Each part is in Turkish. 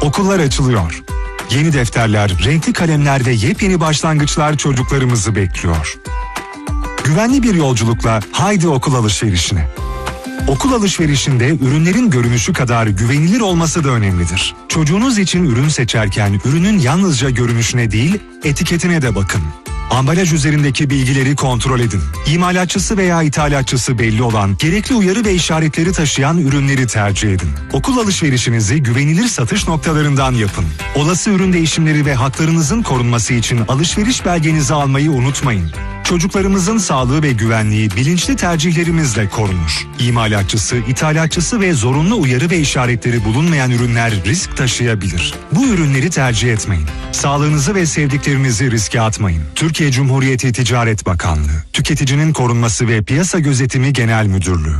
Okullar açılıyor. Yeni defterler, renkli kalemler ve yepyeni başlangıçlar çocuklarımızı bekliyor. Güvenli bir yolculukla haydi okul alışverişine. Okul alışverişinde ürünlerin görünüşü kadar güvenilir olması da önemlidir. Çocuğunuz için ürün seçerken ürünün yalnızca görünüşüne değil, etiketine de bakın. Ambalaj üzerindeki bilgileri kontrol edin. İmalatçısı veya ithalatçısı belli olan, gerekli uyarı ve işaretleri taşıyan ürünleri tercih edin. Okul alışverişinizi güvenilir satış noktalarından yapın. Olası ürün değişimleri ve haklarınızın korunması için alışveriş belgenizi almayı unutmayın. Çocuklarımızın sağlığı ve güvenliği bilinçli tercihlerimizle korunur. İmalatçısı, ithalatçısı ve zorunlu uyarı ve işaretleri bulunmayan ürünler risk taşıyabilir. Bu ürünleri tercih etmeyin. Sağlığınızı ve sevdiklerinizi riske atmayın. Türkiye Cumhuriyeti Ticaret Bakanlığı, Tüketicinin Korunması ve Piyasa Gözetimi Genel Müdürlüğü.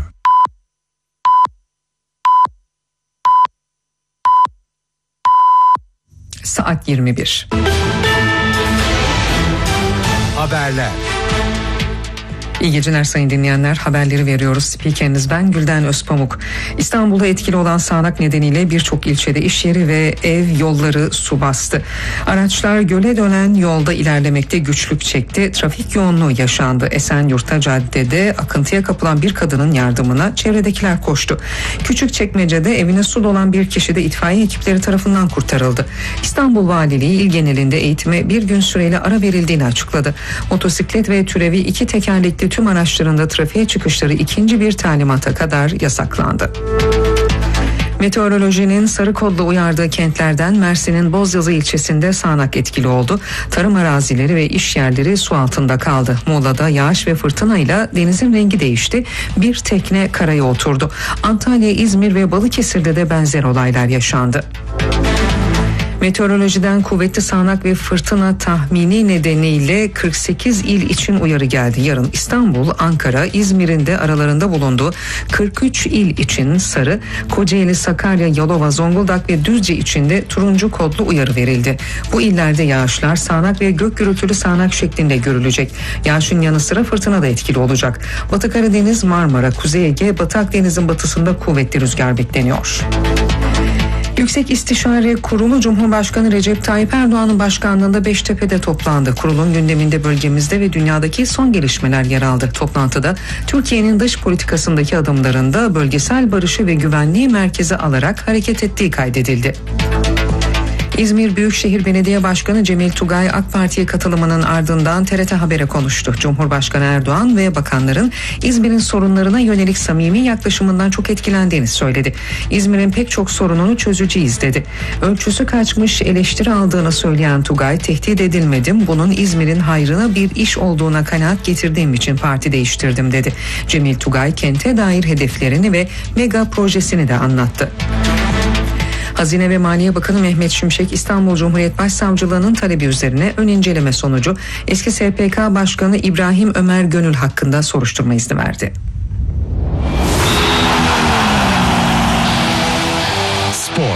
Saat 21. Haberler. İyi geceler sayın dinleyenler. Haberleri veriyoruz. Spikeriniz ben Gülden Özpamuk. İstanbul'da etkili olan sağanak nedeniyle birçok ilçede iş yeri ve ev yolları su bastı. Araçlar göle dönen yolda ilerlemekte güçlük çekti. Trafik yoğunluğu yaşandı. Esenyurt'ta caddede akıntıya kapılan bir kadının yardımına çevredekiler koştu. Küçükçekmece'de evine su dolan bir kişi de itfaiye ekipleri tarafından kurtarıldı. İstanbul Valiliği il genelinde eğitime bir gün süreyle ara verildiğini açıkladı. Motosiklet ve türevi iki tekerlekli tüm araçlarında trafiğe çıkışları ikinci bir talimata kadar yasaklandı. Meteorolojinin sarı kodla uyardığı kentlerden Mersin'in Bozyazı ilçesinde sağanak etkili oldu. Tarım arazileri ve iş yerleri su altında kaldı. Muğla'da yağış ve fırtınayla denizin rengi değişti. Bir tekne karaya oturdu. Antalya, İzmir ve Balıkesir'de de benzer olaylar yaşandı. Meteorolojiden kuvvetli sağanak ve fırtına tahmini nedeniyle 48 il için uyarı geldi. Yarın İstanbul, Ankara, İzmir'in de aralarında bulunduğu 43 il için sarı, Kocaeli, Sakarya, Yalova, Zonguldak ve Düzce için de turuncu kodlu uyarı verildi. Bu illerde yağışlar sağanak ve gök gürültülü sağanak şeklinde görülecek. Yağışın yanı sıra fırtına da etkili olacak. Batı Karadeniz, Marmara, Kuzey Ege, Batı Akdeniz'in batısında kuvvetli rüzgar bekleniyor. Yüksek İstişare Kurulu Cumhurbaşkanı Recep Tayyip Erdoğan'ın başkanlığında Beştepe'de toplandı. Kurulun gündeminde bölgemizde ve dünyadaki son gelişmeler yer aldı. Toplantıda Türkiye'nin dış politikasındaki adımlarında bölgesel barışı ve güvenliği merkeze alarak hareket ettiği kaydedildi. İzmir Büyükşehir Belediye Başkanı Cemil Tugay AK Parti'ye katılımının ardından TRT Haber'e konuştu. Cumhurbaşkanı Erdoğan ve bakanların İzmir'in sorunlarına yönelik samimi yaklaşımından çok etkilendiğini söyledi. İzmir'in pek çok sorununu çözeceğiz dedi. Ölçüsü kaçmış eleştiri aldığını söyleyen Tugay, tehdit edilmedim, bunun İzmir'in hayrına bir iş olduğuna kanaat getirdiğim için parti değiştirdim dedi. Cemil Tugay kente dair hedeflerini ve mega projesini de anlattı. Hazine ve Maliye Bakanı Mehmet Şimşek, İstanbul Cumhuriyet Başsavcılığı'nın talebi üzerine ön inceleme sonucu eski SPK Başkanı İbrahim Ömer Gönül hakkında soruşturma izni verdi. Spor.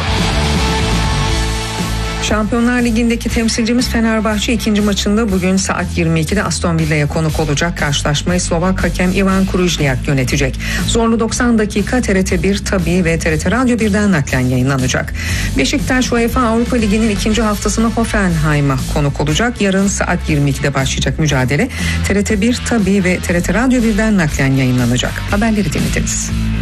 Şampiyonlar Ligi'ndeki temsilcimiz Fenerbahçe ikinci maçında bugün saat 22'de Aston Villa'ya konuk olacak. Karşılaşmayı Slovak hakem Ivan Krujniak yönetecek. Zorlu 90 dakika TRT1 tabii ve TRT Radyo 1'den naklen yayınlanacak. Beşiktaş UEFA Avrupa Ligi'nin ikinci haftasında Hoffenheim'a konuk olacak. Yarın saat 22'de başlayacak mücadele TRT1 tabii ve TRT Radyo 1'den naklen yayınlanacak. Haberleri dinlediniz.